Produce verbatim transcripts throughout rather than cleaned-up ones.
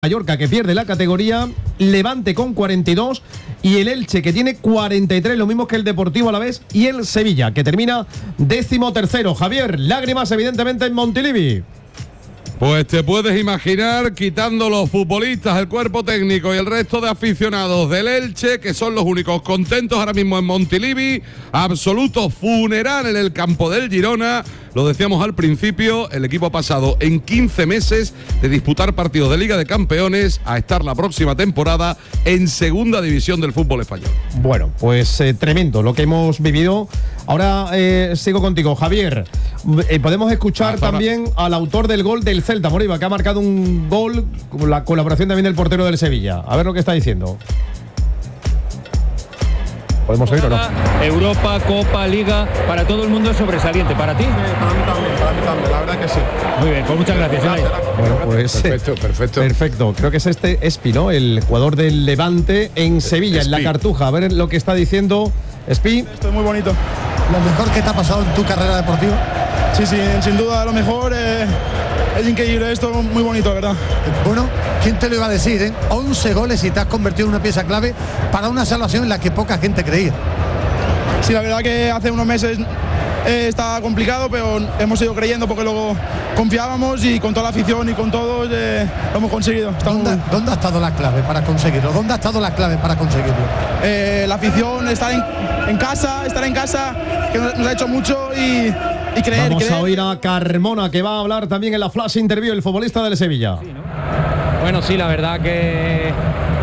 Mallorca, que pierde la categoría, Levante con cuarenta y dos y el Elche, que tiene cuarenta y tres, lo mismo que el Deportivo Alavés y el Sevilla, que termina décimo tercero. Javier, lágrimas evidentemente en Montilivi. Pues te puedes imaginar, quitando los futbolistas, el cuerpo técnico y el resto de aficionados del Elche, que son los únicos contentos ahora mismo en Montilivi, absoluto funeral en el campo del Girona. Lo decíamos al principio, el equipo ha pasado en quince meses de disputar partidos de Liga de Campeones a estar la próxima temporada en segunda división del fútbol español. Bueno, pues eh, tremendo lo que hemos vivido. Ahora eh, sigo contigo, Javier. Eh, podemos escuchar ah, también al autor del gol del Celta, Moriba, que ha marcado un gol con la colaboración también del portero del Sevilla. A ver lo que está diciendo. ¿Podemos oír o no? Europa, Copa, Liga, para todo el mundo es sobresaliente. ¿Para ti? Sí, para mí también, para mí también, la verdad que sí. Muy bien, pues muchas gracias. Bueno, pues perfecto, perfecto. Perfecto, creo que es este Espi, ¿no? El jugador del Levante en Sevilla, Espi. En la Cartuja. A ver lo que está diciendo Espi. Esto es muy bonito. ¿Lo mejor que te ha pasado en tu carrera deportiva? Sí, sí, sin duda lo mejor. Eh, es increíble esto, muy bonito, ¿verdad? Bueno, ¿quién te lo iba a decir, eh? once goles y te has convertido en una pieza clave para una salvación en la que poca gente creía. Sí, la verdad que hace unos meses eh, estaba complicado, pero hemos ido creyendo porque luego confiábamos y con toda la afición y con todos eh, lo hemos conseguido. ¿Dónde, muy... ¿Dónde ha estado la clave para conseguirlo? ¿Dónde ha estado la clave para conseguirlo? Eh, la afición, estar en, en casa, estar en casa, que nos, nos ha hecho mucho y... Y creer, Vamos creer. a oír a Carmona, que va a hablar también en la flash interview, el futbolista del Sevilla. Sí, ¿no? Bueno, sí, la verdad que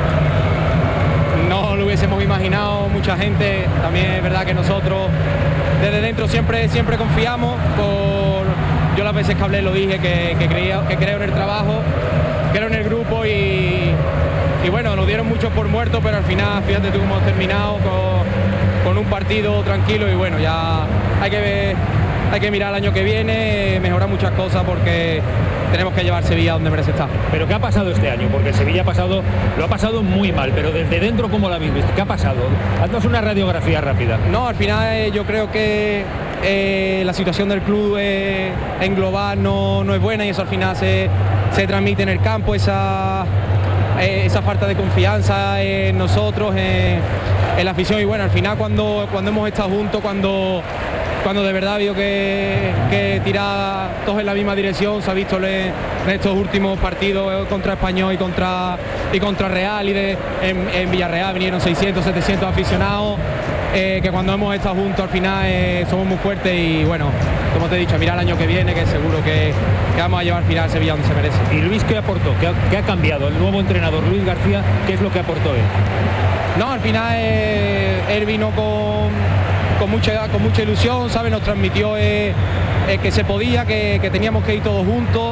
no lo hubiésemos imaginado mucha gente. También es verdad que nosotros desde dentro siempre, siempre confiamos. Por, yo las veces que hablé lo dije, que, que, creía, que creo en el trabajo, creo en el grupo y, y bueno, nos dieron mucho por muerto, pero al final, fíjate tú cómo hemos terminado con, con un partido tranquilo y bueno, ya hay que ver... Hay que mirar el año que viene, mejorar muchas cosas porque tenemos que llevar Sevilla donde merece estar. ¿Pero qué ha pasado este año? Porque el Sevilla ha pasado, lo ha pasado muy mal, pero desde dentro, ¿cómo lo habéis visto? ¿Qué ha pasado? Haznos una radiografía rápida. No, al final eh, yo creo que eh, la situación del club eh, en global no, no es buena y eso al final se, se transmite en el campo, esa, eh, esa falta de confianza en nosotros, eh, en la afición y bueno, al final cuando, cuando hemos estado juntos, cuando... Cuando de verdad vio que, que tirar todos en la misma dirección, se ha visto en estos últimos partidos contra Español y contra, y contra Real y de, en, en Villarreal vinieron seiscientos, setecientos aficionados, eh, que cuando hemos estado juntos al final eh, somos muy fuertes y bueno, como te he dicho, mirar el año que viene que seguro que, que vamos a llevar al final Sevilla donde se merece. ¿Y Luis qué aportó? ¿Qué ha, qué ha cambiado? El nuevo entrenador Luis García, ¿qué es lo que aportó él? No, al final eh, él vino con... Con mucha, con mucha ilusión, ¿sabes? Nos transmitió eh, eh, que se podía, que, que teníamos que ir todos juntos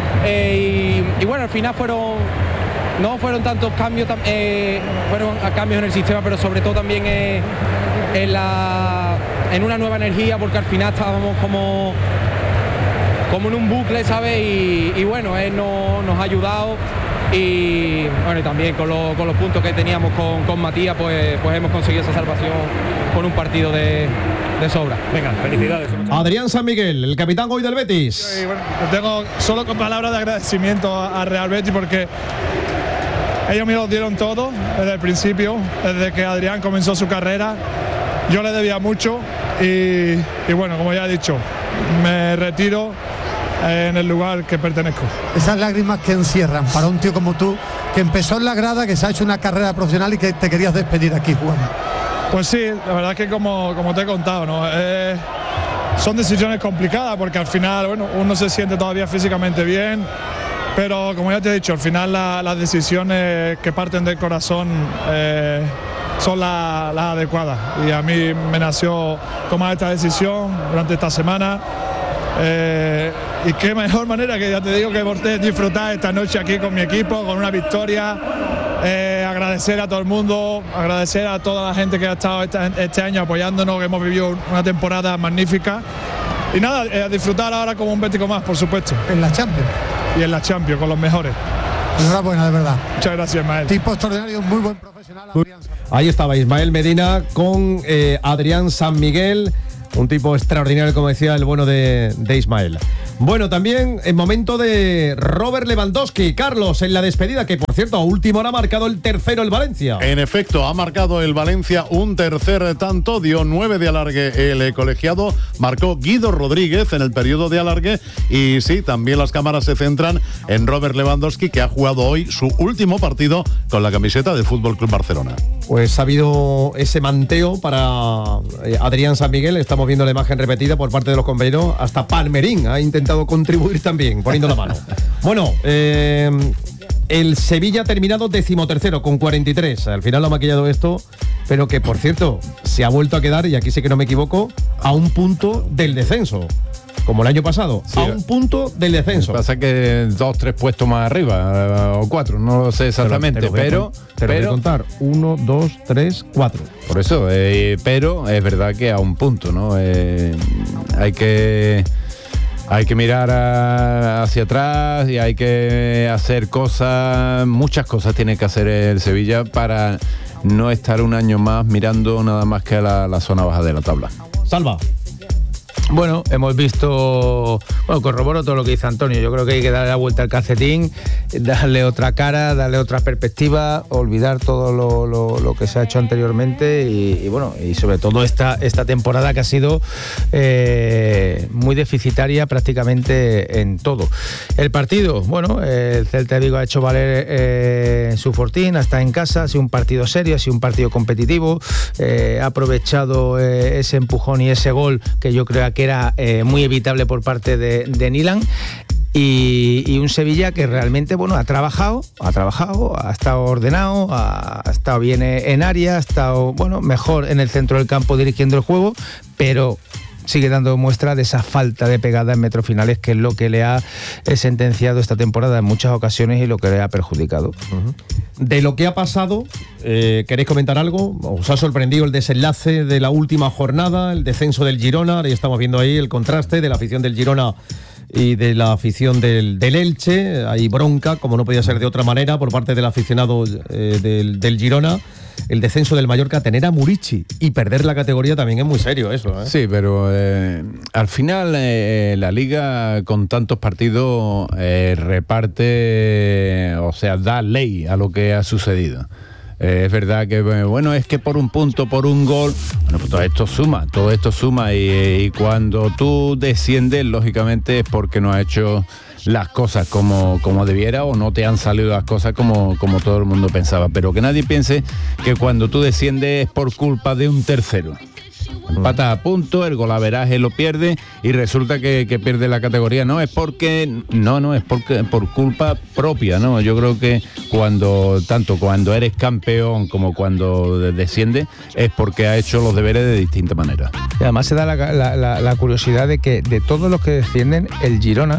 eh, y, y bueno, al final fueron no fueron tantos cambios, eh, fueron cambios en el sistema, pero sobre todo también eh, en, la, en una nueva energía, porque al final estábamos como, como en un bucle, ¿sabes? Y, y bueno, él no, nos ha ayudado. Y bueno, y también con, lo, con los puntos que teníamos con, con Matías, pues, pues hemos conseguido esa salvación con un partido de, de sobra. Venga, felicidades. Adrián San Miguel, el capitán hoy del Betis. Sí, bueno, tengo solo con palabras de agradecimiento a, a Real Betis porque ellos me lo dieron todo desde el principio, desde que Adrián comenzó su carrera. Yo le debía mucho y, y bueno, como ya he dicho, me retiro en el lugar que pertenezco. Esas lágrimas que encierran para un tío como tú, que empezó en la grada, que se ha hecho una carrera profesional y que te querías despedir aquí jugando. Pues sí, la verdad es que como, como te he contado, ¿no? Eh, son decisiones complicadas porque al final, bueno, uno se siente todavía físicamente bien, pero como ya te he dicho, al final la, las decisiones que parten del corazón eh, son las la adecuadas y a mí me nació tomar esta decisión durante esta semana. Eh, y qué mejor manera que ya te digo que por disfrutar esta noche aquí con mi equipo, con una victoria, eh, agradecer a todo el mundo, agradecer a toda la gente que ha estado esta, este año apoyándonos, que hemos vivido una temporada magnífica y nada, eh, disfrutar ahora como un bético más, por supuesto. En la Champions. Y en la Champions, con los mejores. Enhorabuena, de verdad. Muchas gracias, Ismael. Tipo extraordinario, muy buen profesional. Adrián. Ahí estaba Ismael Medina con eh, Adrián San Miguel, un tipo extraordinario, como decía el bueno de, de Ismael. Bueno, también en momento de Robert Lewandowski. Carlos, en la despedida, que por cierto a última hora ha marcado el tercero el Valencia. En efecto, ha marcado el Valencia un tercer tanto, dio nueve de alargue el colegiado, marcó Guido Rodríguez en el periodo de alargue y sí, también las cámaras se centran en Robert Lewandowski, que ha jugado hoy su último partido con la camiseta del F C Barcelona. Pues ha habido ese manteo para eh, Adrián San Miguel, estamos viendo la imagen repetida por parte de los compañeros, hasta Palmerín ha intentado contribuir también, poniendo la mano. Bueno, eh, el Sevilla ha terminado decimotercero con cuarenta y tres, al final lo ha maquillado esto, pero que por cierto, se ha vuelto a quedar, y aquí sí que no me equivoco, a un punto del descenso. Como el año pasado, sí, a un punto del descenso. Pasa que dos, tres puestos más arriba, o cuatro, no lo sé exactamente, te lo, te lo pero... Te lo voy a pero, contar, uno, dos, tres, cuatro. Por eso, eh, pero es verdad que a un punto, ¿no? Eh, hay que... Hay que mirar a, hacia atrás y hay que hacer cosas, muchas cosas tiene que hacer el Sevilla para no estar un año más mirando nada más que a la, la zona baja de la tabla. Salva. Bueno, hemos visto, bueno, corroboro todo lo que dice Antonio. Yo creo que hay que darle la vuelta al calcetín, darle otra cara, darle otra perspectiva, olvidar todo lo, lo, lo que se ha hecho anteriormente y, y bueno, y sobre todo esta, esta temporada que ha sido eh, muy deficitaria prácticamente en todo. El partido, bueno, el Celta de Vigo ha hecho valer eh, su fortín, está en casa, ha sido un partido serio, ha sido un partido competitivo, eh, ha aprovechado eh, ese empujón y ese gol que yo creo que era eh, muy evitable por parte de, de Nilan. Y, y un Sevilla que realmente, bueno, ha trabajado, ha trabajado, ha estado ordenado, ha, ha estado bien en área, ha estado, bueno, mejor en el centro del campo dirigiendo el juego, pero sigue dando muestra de esa falta de pegada en metros finales, que es lo que le ha eh, sentenciado esta temporada en muchas ocasiones y lo que le ha perjudicado. Uh-huh. De lo que ha pasado, eh, ¿queréis comentar algo? ¿Os ha sorprendido el desenlace de la última jornada, el descenso del Girona? Y estamos viendo ahí el contraste de la afición del Girona y de la afición del, del Elche. Hay bronca, como no podía ser de otra manera, por parte del aficionado eh, del, del Girona. El descenso del Mallorca, tener a Murici y perder la categoría también es muy serio eso, ¿eh? Sí, pero eh, al final eh, la Liga con tantos partidos eh, reparte, o sea, da ley a lo que ha sucedido. Eh, es verdad que, bueno, es que por un punto, por un gol, bueno, pues todo esto suma, todo esto suma y, y cuando tú desciendes, lógicamente es porque no has hecho las cosas como, como debiera o no te han salido las cosas como, como todo el mundo pensaba. Pero que nadie piense que cuando tú desciendes es por culpa de un tercero. Empatas a punto, el golaveraje lo pierde y resulta que, que pierde la categoría. No es porque, no, no, es porque, por culpa propia, ¿no? Yo creo que cuando, tanto cuando eres campeón como cuando desciendes, es porque has hecho los deberes de distinta manera. Y además se da la, la, la, la curiosidad de que de todos los que descienden, el Girona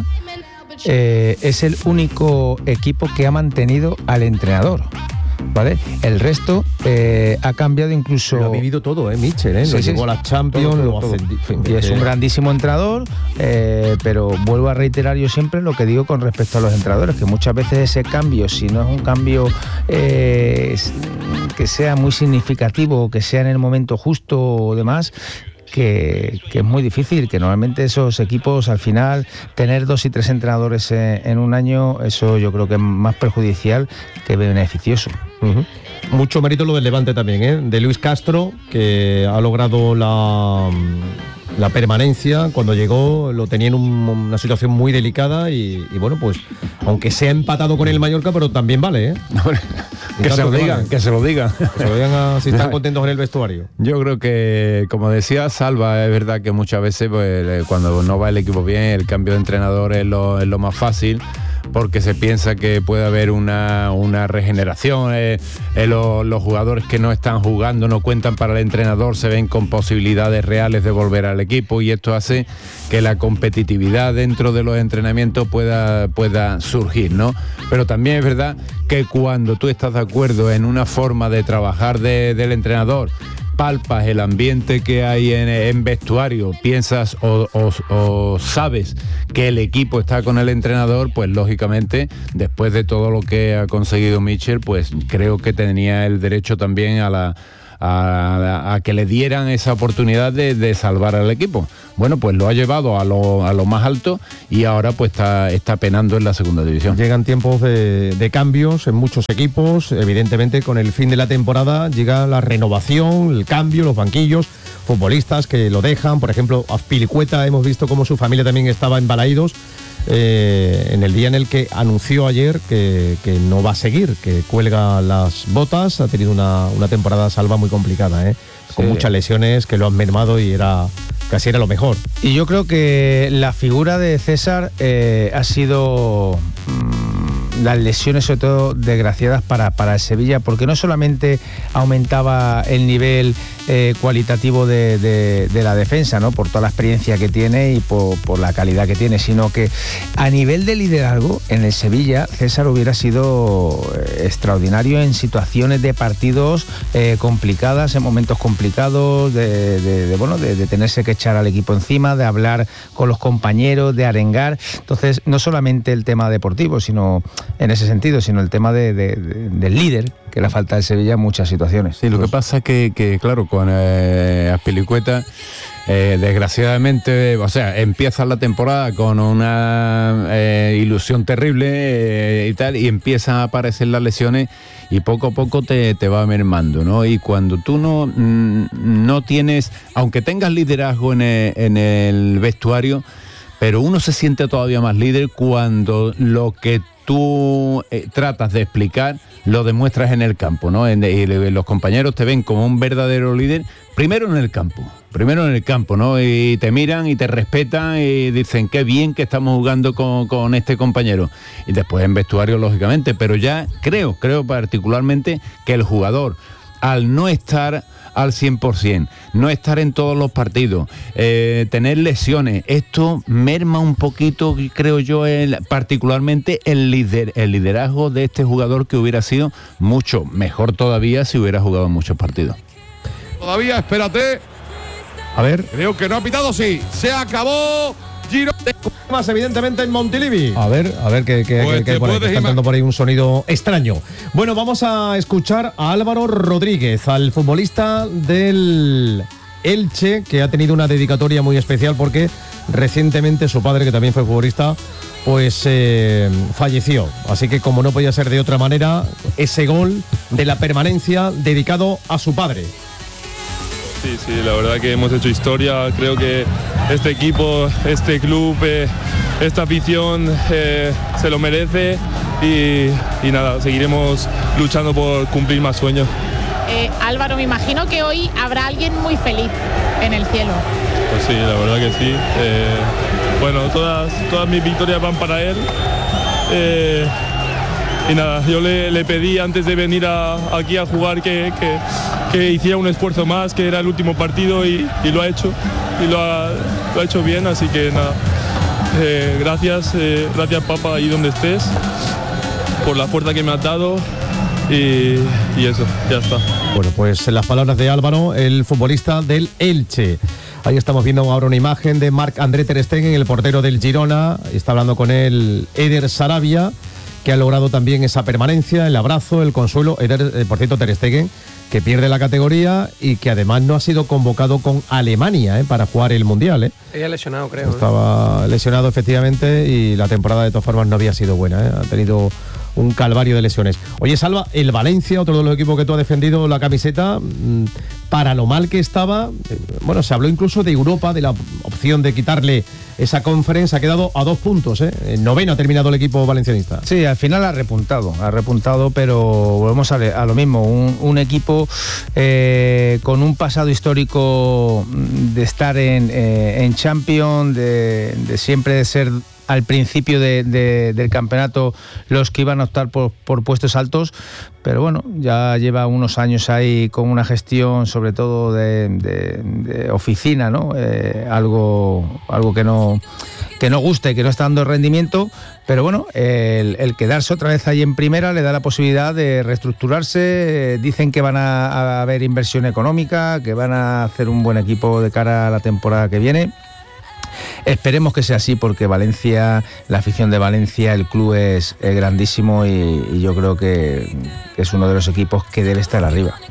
Eh, es el único equipo que ha mantenido al entrenador, ¿vale? El resto eh, ha cambiado incluso... Lo ha vivido todo, ¿eh? Mitchell, ¿eh? Sí, lo sí, llevó a las Champions, todo, todo, lo todo. ascendí. Y es un grandísimo entrenador, eh, pero vuelvo a reiterar yo siempre lo que digo con respecto a los entrenadores, que muchas veces ese cambio, si no es un cambio eh, que sea muy significativo, que sea en el momento justo o demás, Que, que es muy difícil, que normalmente esos equipos al final tener dos y tres entrenadores en, en un año, eso yo creo que es más perjudicial que beneficioso. Uh-huh. Mucho mérito lo del Levante también, ¿eh? De Luis Castro, que ha logrado la, la permanencia. Cuando llegó lo tenía en un, una situación muy delicada y, y bueno, pues aunque sea empatado con el Mallorca, pero también vale, ¿eh? que, se lo que digan, vale. que se lo digan, que se lo digan a, si están contentos en el vestuario. Yo creo que, como decía Salva, es verdad que muchas veces pues, cuando no va el equipo bien, el cambio de entrenador es lo, es lo más fácil, porque se piensa que puede haber una, una regeneración, eh, eh, los, los jugadores que no están jugando no cuentan para el entrenador, se ven con posibilidades reales de volver al equipo y esto hace que la competitividad dentro de los entrenamientos pueda, pueda surgir, ¿no? Pero también es verdad que cuando tú estás de acuerdo en una forma de trabajar de, del entrenador, palpas el ambiente que hay en, en vestuario, piensas o, o, o sabes que el equipo está con el entrenador, pues lógicamente, después de todo lo que ha conseguido Mitchell, pues creo que tenía el derecho también a la a, a que le dieran esa oportunidad de, de salvar al equipo. Bueno, pues lo ha llevado a lo, a lo más alto y ahora pues está, está penando en la segunda división. Llegan tiempos de, de cambios en muchos equipos, evidentemente con el fin de la temporada llega la renovación, el cambio, los banquillos, futbolistas que lo dejan, por ejemplo Azpilicueta, hemos visto cómo su familia también estaba en Balaídos eh, en el día en el que anunció ayer que, que no va a seguir, que cuelga las botas, ha tenido una, una temporada salva muy complicada, ¿eh? Con Sí. muchas lesiones que lo han mermado y era casi era lo mejor. Y yo creo que la figura de César eh, ha sido mmm, las lesiones, sobre todo desgraciadas para, para el Sevilla, porque no solamente aumentaba el nivel eh, cualitativo de, de, de la defensa, ¿no? Por toda la experiencia que tiene y por, por la calidad que tiene, sino que a nivel de liderazgo en el Sevilla, César hubiera sido extraordinario en situaciones de partidos eh, complicadas, en momentos complicados, de, de, de, bueno, de, de tenerse que echar al equipo encima, de hablar con los compañeros, de arengar. Entonces, no solamente el tema deportivo, sino en ese sentido, sino el tema de, de, de, del líder, que le falta al Sevilla en muchas situaciones. Sí, lo que pasa es que, que claro, con eh, Azpilicueta, eh, desgraciadamente, o sea, empieza la temporada con una eh, ilusión terrible eh, y tal, y empiezan a aparecer las lesiones y poco a poco te, te va mermando, ¿no? Y cuando tú no, no tienes, aunque tengas liderazgo en el, en el vestuario, pero uno se siente todavía más líder cuando lo que tú eh, tratas de explicar lo demuestras en el campo, ¿no? En, y los compañeros te ven como un verdadero líder, primero en el campo, primero en el campo, ¿no? Y te miran y te respetan y dicen qué bien que estamos jugando con, con este compañero. Y después en vestuario, lógicamente, pero ya creo, creo particularmente que el jugador, al no estar al cien por ciento, no estar en todos los partidos, eh, tener lesiones, esto merma un poquito, creo yo, el, particularmente el, lider, el liderazgo de este jugador, que hubiera sido mucho mejor todavía si hubiera jugado muchos partidos. Todavía, espérate. A ver. Creo que no ha pitado, sí. Se acabó. Giro. Más evidentemente en Montilivi. A ver, a ver qué qué- Pues qué- qué te por ahí, que puedes está ima- entrando por ahí un sonido extraño. Bueno, vamos a escuchar a Álvaro Rodríguez, al futbolista del Elche, que ha tenido una dedicatoria muy especial porque recientemente su padre, que también fue futbolista, pues eh, falleció. Así que como no podía ser de otra manera, ese gol de la permanencia dedicado a su padre. Sí, sí, la verdad que hemos hecho historia. Creo que este equipo, este club, eh, esta afición eh, se lo merece y, y nada, seguiremos luchando por cumplir más sueños. Eh, Álvaro, me imagino que hoy habrá alguien muy feliz en el cielo. Pues sí, la verdad que sí. Eh, bueno, todas, todas mis victorias van para él. Eh, y nada, yo le, le pedí antes de venir a- aquí a jugar que, que, que hiciera un esfuerzo más, que era el último partido y, y lo ha hecho. Y lo ha, lo ha hecho bien, así que nada. Eh, gracias, eh, gracias papá, ahí donde estés, por la fuerza que me has dado. Y, y eso, ya está. Bueno, pues en las palabras de Álvaro, el futbolista del Elche. Ahí estamos viendo ahora una imagen de Marc-André ter Stegen, el portero del Girona. Está hablando con él Eder Sarabia, que ha logrado también esa permanencia, el abrazo, el consuelo. Eder, eh, por cierto, ter Stegen, que pierde la categoría y que además no ha sido convocado con Alemania eh, para jugar el Mundial. Eh. Ella lesionado, creo. ¿eh? Estaba lesionado efectivamente y la temporada de todas formas no había sido buena. ¿eh? Ha tenido un calvario de lesiones. Oye, Salva, el Valencia, otro de los equipos que tú has defendido la camiseta, mmm, para lo mal que estaba, eh, bueno, se habló incluso de Europa, de la opción de quitarle esa conferencia, ha quedado a dos puntos. ¿eh? En noveno ha terminado el equipo valencianista. Sí, al final ha repuntado, ha repuntado, pero volvemos a, a lo mismo, un, un equipo eh, con un pasado histórico de estar en, eh, en Champions, de, de siempre de ser al principio de, de, del campeonato los que iban a optar por, por puestos altos, pero bueno, ya lleva unos años ahí con una gestión sobre todo de, de, de oficina, ¿no? Eh, algo, algo que no que no gusta y que no está dando rendimiento, pero bueno, el, el quedarse otra vez ahí en primera le da la posibilidad de reestructurarse. Eh, dicen que van a, a haber inversión económica, que van a hacer un buen equipo de cara a la temporada que viene. Esperemos que sea así, porque Valencia, la afición de Valencia, el club es, es grandísimo y, y yo creo que es uno de los equipos que debe estar arriba.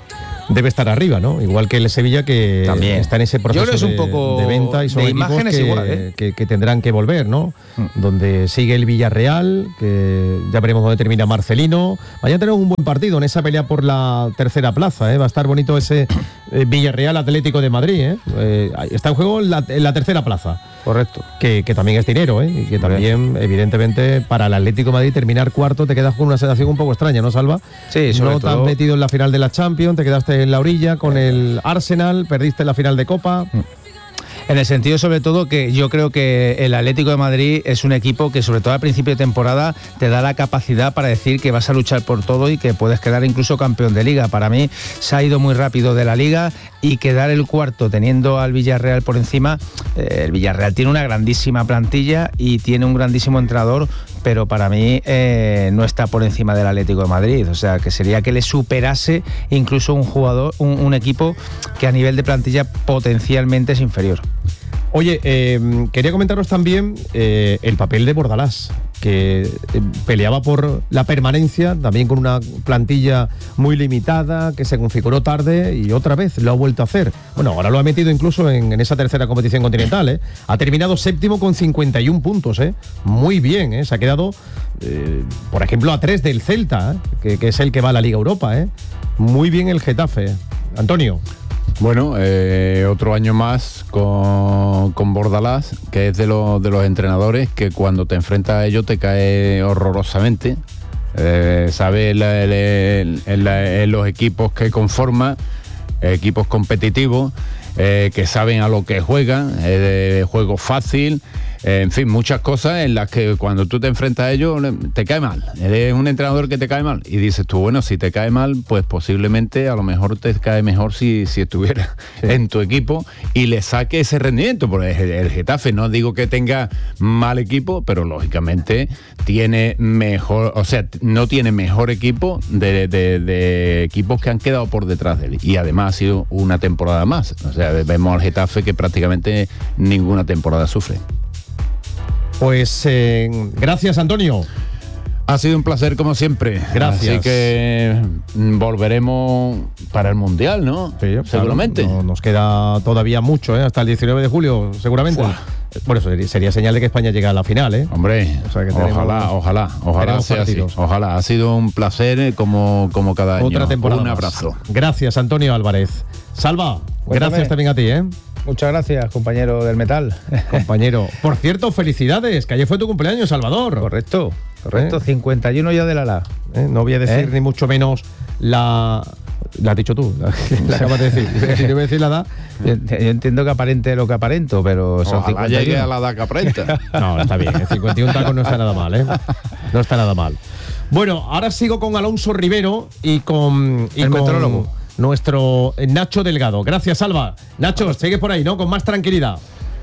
debe estar arriba, ¿no? Igual que el Sevilla, que También. está en ese proceso Yo creo que es un de, poco de venta y son de equipos imágenes que, igual, ¿eh? que, que tendrán que volver, ¿no? Mm. Donde sigue el Villarreal, que ya veremos dónde termina Marcelino. Mañana tenemos un buen partido en esa pelea por la tercera plaza, ¿eh? Va a estar bonito ese eh, Villarreal Atlético de Madrid, ¿eh? Eh, está en juego en la, en la tercera plaza. Correcto. Que, que también es dinero, ¿eh? Y que también, evidentemente, para el Atlético de Madrid terminar cuarto te quedas con una sensación un poco extraña, ¿no, Salva? Sí, sobre No te todo... has metido en la final de la Champions, te quedaste en la orilla con el Arsenal, perdiste la final de Copa. En el sentido, sobre todo, que yo creo que el Atlético de Madrid es un equipo que, sobre todo al principio de temporada, te da la capacidad para decir que vas a luchar por todo y que puedes quedar incluso campeón de Liga. Para mí se ha ido muy rápido de la Liga y quedar el cuarto teniendo al Villarreal por encima. Eh, el Villarreal tiene una grandísima plantilla y tiene un grandísimo entrenador, pero para mí eh, no está por encima del Atlético de Madrid. O sea, que sería que le superase incluso un jugador, un, un equipo que a nivel de plantilla potencialmente es inferior. Oye, eh, quería comentaros también eh, el papel de Bordalás, que eh, peleaba por la permanencia, también con una plantilla muy limitada, que se configuró tarde y otra vez lo ha vuelto a hacer. Bueno, ahora lo ha metido incluso en, en esa tercera competición continental, ¿eh? Ha terminado séptimo con cincuenta y un puntos, ¿eh? Muy bien, ¿eh? Se ha quedado, eh, por ejemplo, a tres del Celta, ¿eh? que, que es el que va a la Liga Europa, ¿eh? Muy bien el Getafe. Antonio. Bueno, eh, otro año más con, con Bordalás, que es de, lo, de los entrenadores que cuando te enfrentas a ellos te cae horrorosamente. Eh, sabe la, la, en, la, en los equipos que conforma, equipos competitivos, eh, que saben a lo que juegan, eh, juego fácil. En fin, muchas cosas en las que cuando tú te enfrentas a ellos te cae mal. Eres un entrenador que te cae mal. Y dices tú, bueno, si te cae mal, pues posiblemente a lo mejor te cae mejor si, si estuviera sí. en tu equipo y le saque ese rendimiento. Porque el, el Getafe, no digo que tenga mal equipo, pero lógicamente tiene mejor, o sea, no tiene mejor equipo de, de, de equipos que han quedado por detrás de él. Y además ha sido una temporada más. O sea, vemos al Getafe que prácticamente ninguna temporada sufre. Pues eh, gracias, Antonio. Ha sido un placer como siempre. Gracias. Así que volveremos para el Mundial, ¿no? Sí, seguramente. Claro, no, nos queda todavía mucho, ¿eh? Hasta el diecinueve de julio, seguramente. Fua. Bueno, eso sería señal de que España llega a la final, ¿eh? Hombre, o sea que tenemos, ojalá, ojalá, ojalá sea así. Ojalá. Ha sido un placer como, como cada año. Otra temporada. Un abrazo. Más. Gracias, Antonio Álvarez. Salva, Cuéntame. Gracias también a ti, ¿eh? Muchas gracias, compañero del metal. Compañero. Por cierto, felicidades, que ayer fue tu cumpleaños, Salvador. Correcto, correcto. ¿Eh? cincuenta y uno ya de la la. ¿Eh? No voy a decir ¿Eh? ni mucho menos la... La has dicho tú, la, la acabas de decir. Si no voy a decir la edad. Yo, yo entiendo que aparente lo que aparento, pero son Ojalá cincuenta y uno. Llegue a la edad que aparenta. No, está bien. El cincuenta y un tacos no está nada mal, ¿eh? No está nada mal. Bueno, ahora sigo con Alonso Rivero y con... Y el con metrólogo. Nuestro Nacho Delgado. Gracias, Alba. Nacho, sigue por ahí, ¿no? Con más tranquilidad.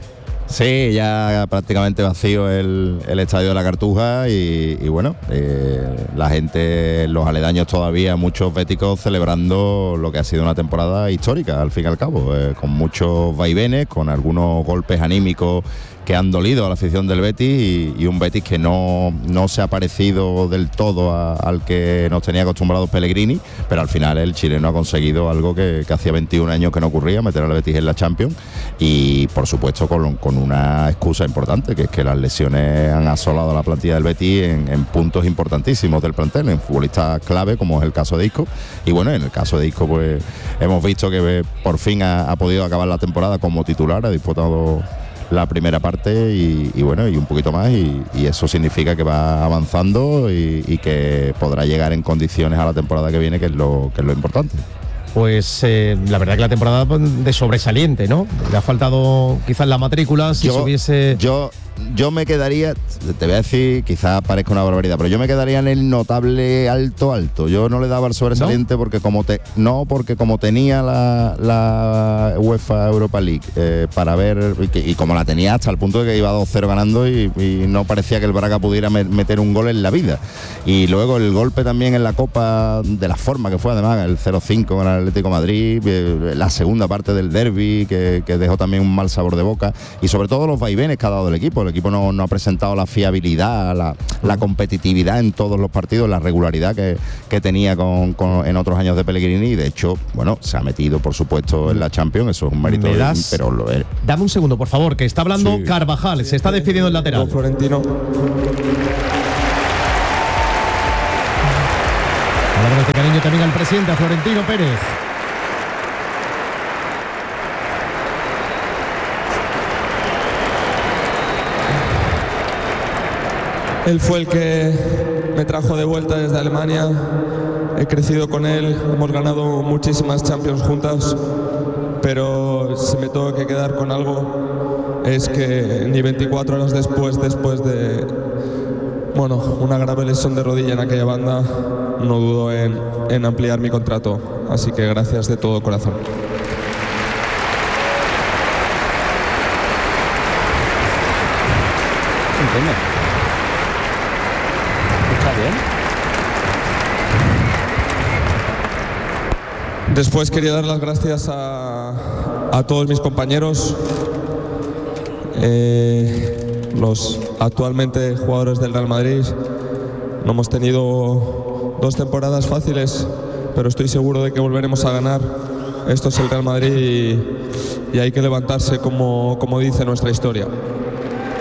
Sí, ya prácticamente vacío el, el estadio de la Cartuja y, y bueno, eh, la gente, los aledaños todavía, muchos béticos celebrando lo que ha sido una temporada histórica, al fin y al cabo, eh, con muchos vaivenes, con algunos golpes anímicos que han dolido a la afición del Betis y, y un Betis que no, no se ha parecido del todo a, al que nos tenía acostumbrados Pellegrini, pero al final el chileno ha conseguido algo que, que hacía veintiún años que no ocurría, meter al Betis en la Champions y por supuesto con, con una excusa importante, que es que las lesiones han asolado a la plantilla del Betis en, en puntos importantísimos del plantel, en futbolistas clave como es el caso de Isco y bueno, en el caso de Isco pues hemos visto que por fin ha, ha podido acabar la temporada como titular, ha disputado la primera parte y, y bueno, y un poquito más y, y eso significa que va avanzando y, y que podrá llegar en condiciones a la temporada que viene, que es lo, que es lo importante. Pues eh, la verdad que la temporada de sobresaliente, ¿no? Le ha faltado quizás la matrícula, si yo, se hubiese... Yo, yo me quedaría, te voy a decir, quizás parezca una barbaridad, pero yo me quedaría en el notable alto alto. Yo no le daba el sobresaliente ¿No? porque como te, no porque como tenía la, la UEFA Europa League eh, para ver, y, que, y como la tenía hasta el punto de que iba dos cero ganando y, y no parecía que el Braga pudiera me, meter un gol en la vida. Y luego el golpe también en la Copa, de la forma que fue además, el cero cinco con el Atlético de Madrid, eh, la segunda parte del derbi que, que dejó también un mal sabor de boca y sobre todo los vaivenes que ha dado el equipo. el equipo no, no ha presentado la fiabilidad, la, la competitividad en todos los partidos, la regularidad que, que tenía con, con, en otros años de Pellegrini, y de hecho, bueno, se ha metido por supuesto en la Champions, eso es un mérito, ¿Me das? pero lo es. Dame un segundo, por favor, que está hablando Sí. Carvajal, se está despidiendo el lateral. Florentino. Palabras de cariño también al presidente, a Florentino Pérez. Él fue el que me trajo de vuelta desde Alemania. He crecido con él, hemos ganado muchísimas Champions juntas, pero si me tengo que quedar con algo es que ni veinticuatro horas después, después de bueno, una grave lesión de rodilla en aquella banda, no dudo en, en ampliar mi contrato. Así que gracias de todo corazón. Entiendo. Está bien. Después quería dar las gracias a, a todos mis compañeros, eh, los actualmente jugadores del Real Madrid. No hemos tenido dos temporadas fáciles, pero estoy seguro de que volveremos a ganar. Esto es el Real Madrid y, y hay que levantarse como, como dice nuestra historia.